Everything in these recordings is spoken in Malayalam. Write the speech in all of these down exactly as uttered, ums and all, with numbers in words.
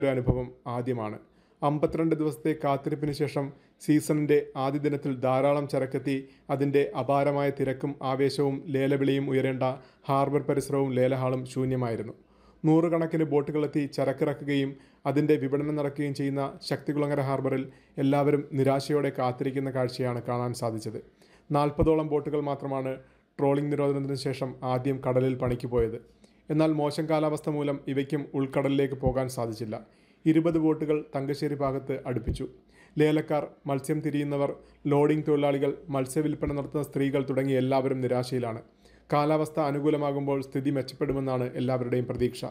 ഒരു അനുഭവം ആദ്യമാണ്. അമ്പത്തിരണ്ട് ദിവസത്തെ കാത്തിരിപ്പിന് ശേഷം സീസണിൻ്റെ ആദ്യ ദിനത്തിൽ ധാരാളം ചരക്കെത്തി അതിൻ്റെ അപാരമായ തിരക്കും ആവേശവും ലേലവിളിയും ഉയരേണ്ട ഹാർബർ പരിസരവും ലേലഹാളും ശൂന്യമായിരുന്നു. നൂറുകണക്കിന് ബോട്ടുകളെത്തി ചരക്കിറക്കുകയും അതിൻ്റെ വിപണനം നടക്കുകയും ചെയ്യുന്ന ശക്തികുളങ്ങര ഹാർബറിൽ എല്ലാവരും നിരാശയോടെ കാത്തിരിക്കുന്ന കാഴ്ചയാണ് കാണാൻ സാധിച്ചത്. നാൽപ്പതോളം ബോട്ടുകൾ മാത്രമാണ് ട്രോളിംഗ് നിരോധനത്തിന് ശേഷം ആദ്യം കടലിൽ പണിക്ക് പോയത്. എന്നാൽ മോശം കാലാവസ്ഥ മൂലം ഇവയ്ക്കും ഉൾക്കടലിലേക്ക് പോകാൻ സാധിച്ചില്ല. ഇരുപത് ബോട്ടുകൾ തങ്കശ്ശേരി ഭാഗത്ത് അടുപ്പിച്ചു. ലേലക്കാർ, മത്സ്യം തിരിയുന്നവർ, ലോഡിംഗ് തൊഴിലാളികൾ, മത്സ്യവില്പന നടത്തുന്ന സ്ത്രീകൾ തുടങ്ങി എല്ലാവരും നിരാശയിലാണ്. കാലാവസ്ഥ അനുകൂലമാകുമ്പോൾ സ്ഥിതി മെച്ചപ്പെടുമെന്നാണ് എല്ലാവരുടെയും പ്രതീക്ഷ.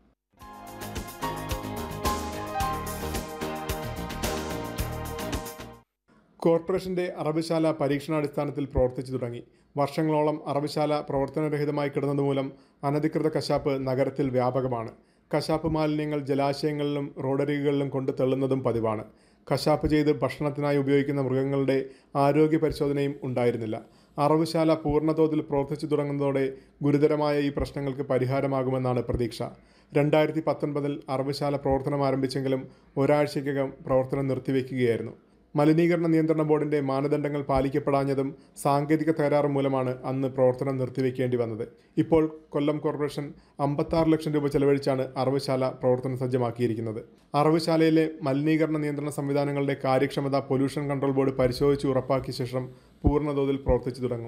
കോർപ്പറേഷന്റെ അറവുശാല പരീക്ഷണാടിസ്ഥാനത്തിൽ പ്രവർത്തിച്ചു തുടങ്ങി. വർഷങ്ങളോളം അറവുശാല പ്രവർത്തനരഹിതമായി കിടന്നതുമൂലം അനധികൃത കശാപ്പ് നഗരത്തിൽ വ്യാപകമാണ്. കശാപ്പ് മാലിന്യങ്ങൾ ജലാശയങ്ങളിലും റോഡരികുകളിലും കൊണ്ടു തള്ളുന്നതും പതിവാണ്. കശാപ്പ് ചെയ്ത് ഭക്ഷണത്തിനായി ഉപയോഗിക്കുന്ന മൃഗങ്ങളുടെ ആരോഗ്യ പരിശോധനയും ഉണ്ടായിരുന്നില്ല. അറവുശാല പൂർണ്ണതോതിൽ പ്രവർത്തിച്ചു തുടങ്ങുന്നതോടെ ഗുരുതരമായ ഈ പ്രശ്നങ്ങൾക്ക് പരിഹാരമാകുമെന്നാണ് പ്രതീക്ഷ. രണ്ടായിരത്തി പത്തൊൻപതിൽ അറവുശാല പ്രവർത്തനം ആരംഭിച്ചെങ്കിലും ഒരാഴ്ചയ്ക്കകം പ്രവർത്തനം നിർത്തിവെക്കുകയായിരുന്നു. മലിനീകരണ നിയന്ത്രണ ബോർഡിൻ്റെ മാനദണ്ഡങ്ങൾ പാലിക്കപ്പെടാഞ്ഞതും സാങ്കേതിക തകരാറ് മൂലമാണ് അന്ന് പ്രവർത്തനം നിർത്തിവെക്കേണ്ടി വന്നത്. ഇപ്പോൾ കൊല്ലം കോർപ്പറേഷൻ അമ്പത്താറ് ലക്ഷം രൂപ ചെലവഴിച്ചാണ് അറവുശാല പ്രവർത്തന സജ്ജമാക്കിയിരിക്കുന്നത്. അറവുശാലയിലെ മലിനീകരണ നിയന്ത്രണ സംവിധാനങ്ങളുടെ കാര്യക്ഷമത പൊല്യൂഷൻ കൺട്രോൾ ബോർഡ് പരിശോധിച്ച് ഉറപ്പാക്കിയ ശേഷം പൂർണ്ണതോതിൽ പ്രവർത്തിച്ചു തുടങ്ങും.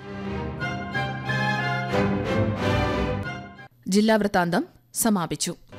ജില്ലാ വൃത്താന്തം സമാപിച്ചു.